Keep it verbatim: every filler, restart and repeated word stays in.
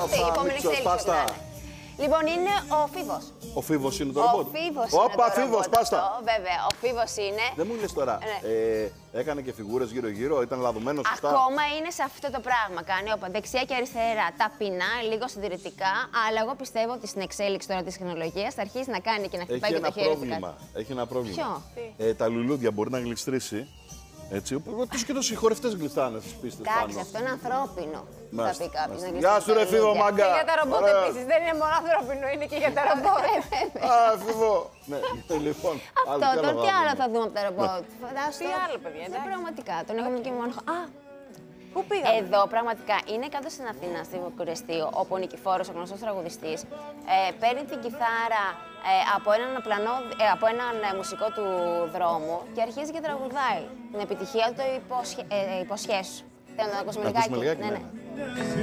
αυτή η επόμενη εξέλιξη. Λοιπόν, είναι ο Φίβος. Ο Φίβος είναι το ρομπότ. Ο Φίβος είναι Όπα, το Φίβος, πάστα. Βέβαια, ο Φίβος είναι. Δεν μου λες τώρα, ναι. ε, έκανε και φιγούρες γύρω-γύρω, ήταν λαδωμένος σωστά. Ακόμα είναι σε αυτό το πράγμα. Κάνει όπα, δεξιά και αριστερά, ταπεινά, λίγο συντηρητικά. Αλλά εγώ πιστεύω ότι στην εξέλιξη τώρα της τεχνολογίας θα αρχίσει να κάνει και να χτυπάει και το χέρι. Έχει ένα πρόβλημα. Ποιο? Ε, τα λουλούδια μπορεί να γλιστρήσει. Έτσι, τους και τους συγχωρευτές γλιστάνε στις πίστες πάνω. Εντάξει, αυτό είναι ανθρώπινο. Θα πει κάποιος να γλιστρήσει. Γεια σου ρε Φίβο μάγκα. Και για τα ρομπότ επίσης, δεν είναι μόνο ανθρώπινο, είναι και για τα ρομπότ. Α, Φίβο. Ναι, λοιπόν. Αυτό, τώρα τι άλλο θα δούμε από τα ρομπότ. Τι άλλο, παιδιά, δεν πραγματικά, τον έχουμε και μόνο. Α, πού πήγαμε? εδώ πραγματικά είναι κάτω στην Αθήνα, στη Βουκουρεστίου, όπου ο Νικηφόρος, ο γνωστός τραγουδιστής, ε, παίρνει την κιθάρα ε, από έναν, πλανό, ε, από έναν ε, μουσικό του δρόμου και αρχίζει και τραγουδάει. Την επιτυχία του υποσχε, ε, υποσχέσου. Θέλω να το ακούσουμε λιγάκι. Ναι, ναι.